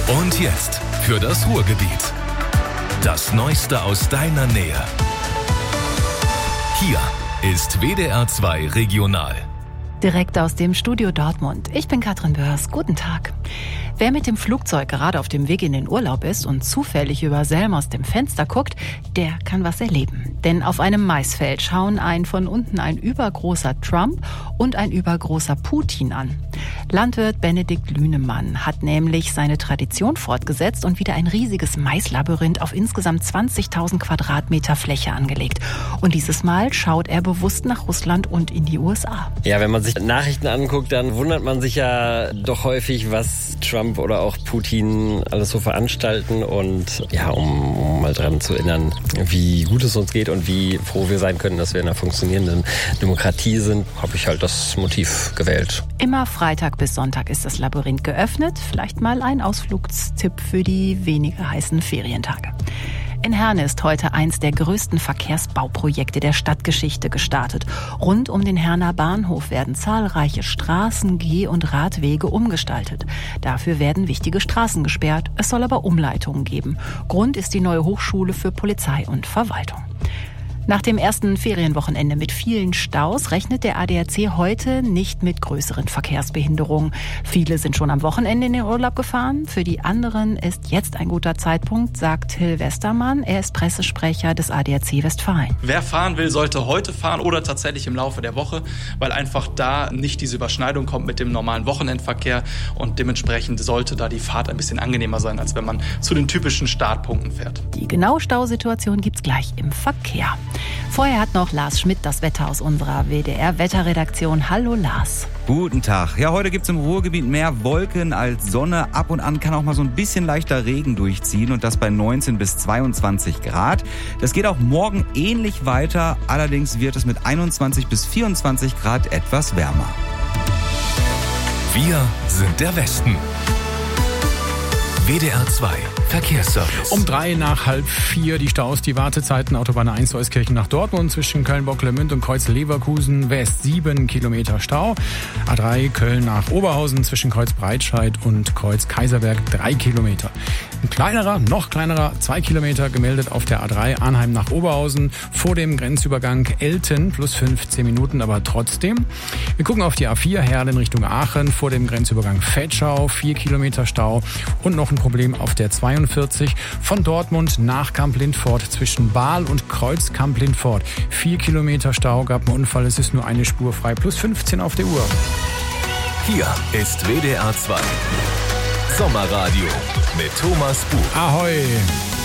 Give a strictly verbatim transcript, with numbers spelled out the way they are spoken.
Und jetzt für das Ruhrgebiet. Das Neueste aus deiner Nähe. Hier ist W D R zwei Regional. Direkt aus dem Studio Dortmund. Ich bin Katrin Börs. Guten Tag. Wer mit dem Flugzeug gerade auf dem Weg in den Urlaub ist und zufällig über Selm aus dem Fenster guckt, der kann was erleben. Denn auf einem Maisfeld schauen einen von unten ein übergroßer Trump und ein übergroßer Putin an. Landwirt Benedikt Lünemann hat nämlich seine Tradition fortgesetzt und wieder ein riesiges Maislabyrinth auf insgesamt zwanzigtausend Quadratmeter Fläche angelegt. Und dieses Mal schaut er bewusst nach Russland und in die U S A. Ja, wenn man sich Nachrichten anguckt, dann wundert man sich ja doch häufig, was Trump oder auch Putin alles so veranstalten. Und ja, um, um mal dran zu erinnern, wie gut es uns geht und wie froh wir sein können, dass wir in einer funktionierenden Demokratie sind, habe ich halt das Motiv gewählt. Immer Freitag bis Sonntag ist das Labyrinth geöffnet. Vielleicht mal ein Ausflugstipp für die weniger heißen Ferientage. In Herne ist heute eins der größten Verkehrsbauprojekte der Stadtgeschichte gestartet. Rund um den Herner Bahnhof werden zahlreiche Straßen, Geh- und Radwege umgestaltet. Dafür werden wichtige Straßen gesperrt. Es soll aber Umleitungen geben. Grund ist die neue Hochschule für Polizei und Verwaltung. Nach dem ersten Ferienwochenende mit vielen Staus rechnet der A D A C heute nicht mit größeren Verkehrsbehinderungen. Viele sind schon am Wochenende in den Urlaub gefahren. Für die anderen ist jetzt ein guter Zeitpunkt, sagt Till Westermann. Er ist Pressesprecher des A D A C Westfalen. Wer fahren will, sollte heute fahren oder tatsächlich im Laufe der Woche, weil einfach da nicht diese Überschneidung kommt mit dem normalen Wochenendverkehr und dementsprechend sollte da die Fahrt ein bisschen angenehmer sein, als wenn man zu den typischen Startpunkten fährt. Die genaue Stausituation gibt's gleich im Verkehr. Vorher hat noch Lars Schmidt das Wetter aus unserer W D R-Wetterredaktion. Hallo Lars. Guten Tag. Ja, heute gibt's im Ruhrgebiet mehr Wolken als Sonne. Ab und an kann auch mal so ein bisschen leichter Regen durchziehen und das bei neunzehn bis zweiundzwanzig Grad. Das geht auch morgen ähnlich weiter. Allerdings wird es mit einundzwanzig bis vierundzwanzig Grad etwas wärmer. Wir sind der Westen. W D R zwei Verkehrsservice. Um drei nach halb vier die Staus, die Wartezeiten. Autobahn eins Euskirchen nach Dortmund zwischen Köln-Bocklemünd und Kreuz-Leverkusen West sieben Kilometer Stau. A drei Köln nach Oberhausen zwischen Kreuz-Breitscheid und Kreuz-Kaiserberg drei Kilometer. Ein kleinerer, noch kleinerer, zwei Kilometer gemeldet auf der A drei Arnheim nach Oberhausen vor dem Grenzübergang Elten plus fünfzehn Minuten, aber trotzdem. Wir gucken auf die A vier Herlen Richtung Aachen vor dem Grenzübergang Vetschau vier Kilometer Stau und noch ein Problem auf der zweiundvierzig von Dortmund nach Kamp-Lindfort zwischen Bahl und Kreuz Kamp-Lindfort. Vier Kilometer Stau, gab einen Unfall, es ist nur eine Spur frei, plus fünfzehn auf der Uhr. Hier ist W D R zwei Sommerradio mit Thomas Buch. Ahoi!